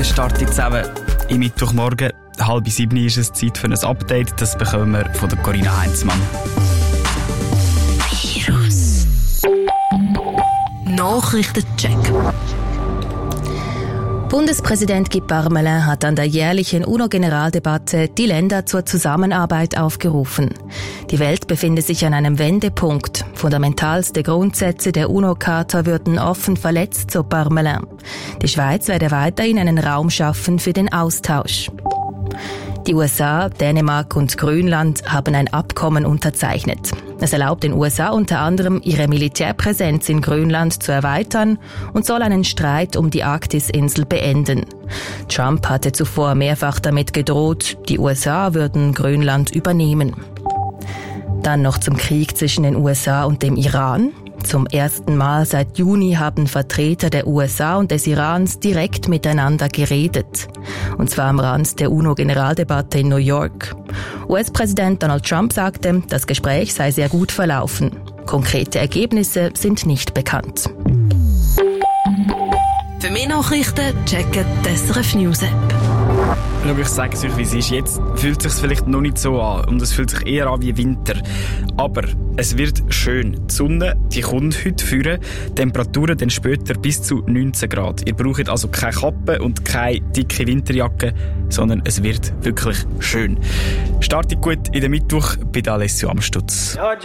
Wir starten zusammen im Mittwochmorgen. 6:30 ist es Zeit für ein Update. Das bekommen wir von der Corinna Heinzmann. Virus. Nachrichtencheck. Bundespräsident Guy Parmelin hat an der jährlichen UNO-Generaldebatte die Länder zur Zusammenarbeit aufgerufen. Die Welt befinde sich an einem Wendepunkt. Fundamentalste Grundsätze der UNO-Charta würden offen verletzt, so Parmelin. Die Schweiz werde weiterhin einen Raum schaffen für den Austausch. Die USA, Dänemark und Grönland haben ein Abkommen unterzeichnet. Es erlaubt den USA unter anderem, ihre Militärpräsenz in Grönland zu erweitern und soll einen Streit um die Arktisinsel beenden. Trump hatte zuvor mehrfach damit gedroht, die USA würden Grönland übernehmen. Dann noch zum Krieg zwischen den USA und dem Iran. Zum ersten Mal seit Juni haben Vertreter der USA und des Irans direkt miteinander geredet. Und zwar am Rand der UNO-Generaldebatte in New York. US-Präsident Donald Trump sagte, das Gespräch sei sehr gut verlaufen. Konkrete Ergebnisse sind nicht bekannt. Für mehr Nachrichten checken die SRF News App. Schau, ich sage es euch, wie es ist. Jetzt fühlt es sich vielleicht noch nicht so an und es fühlt sich eher an wie Winter. Aber es wird schön. Die Sonne, die kommt heute führen. Temperaturen dann später bis zu 19 Grad. Ihr braucht also keine Kappe und keine dicke Winterjacke, sondern es wird wirklich schön. Startet gut in den Mittwoch bei Alessio Amstutz.